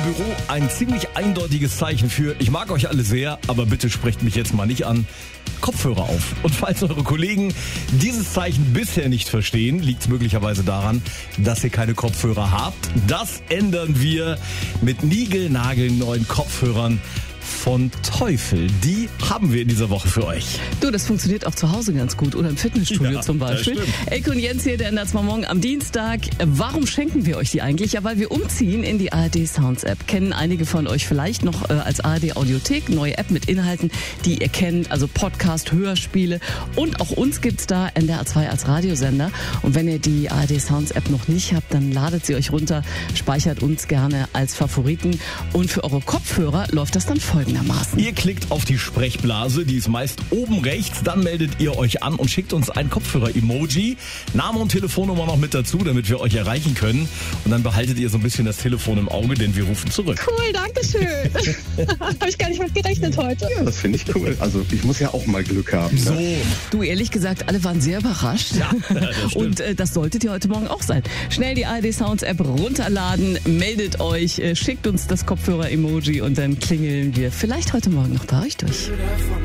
Büro ein ziemlich eindeutiges Zeichen für: Ich mag euch alle sehr, aber bitte sprecht mich jetzt mal nicht an. Kopfhörer auf. Und falls eure Kollegen dieses Zeichen bisher nicht verstehen, liegt es möglicherweise daran, dass ihr keine Kopfhörer habt. Das ändern wir mit niegelnagelneuen Kopfhörern von Teufel. Die haben wir in dieser Woche für euch. Du, das funktioniert auch zu Hause ganz gut oder im Fitnessstudio zum Beispiel. Elke und Jens hier, der Endertsmar Morgen am Dienstag. Warum schenken wir euch die eigentlich? Ja, weil wir umziehen in die ARD Sounds App. Kennen einige von euch vielleicht noch als ARD Audiothek, neue App mit Inhalten, die ihr kennt, also Podcast, Hörspiele, und auch uns gibt's da, NDR 2 als Radiosender. Und wenn ihr die ARD Sounds App noch nicht habt, dann ladet sie euch runter, speichert uns gerne als Favoriten, und für eure Kopfhörer läuft das dann folgendermaßen. Ihr klickt auf die Sprechblase, die ist meist oben rechts, dann meldet ihr euch an und schickt uns ein Kopfhörer-Emoji, Name und Telefonnummer noch mit dazu, damit wir euch erreichen können, und dann behaltet ihr so ein bisschen das Telefon im Auge, denn wir rufen zurück. Cool, danke schön. Habe ich gar nicht mit gerechnet heute. Ja, das finde ich cool. Also ich muss ja auch mal Glück haben. Ne? So. Du, ehrlich gesagt, alle waren sehr überrascht. Ja, das stimmt. Und das solltet ihr heute Morgen auch sein. Schnell die ARD Sounds App runterladen, meldet euch, schickt uns das Kopfhörer-Emoji und dann klingeln wir vielleicht heute Morgen noch bei euch durch.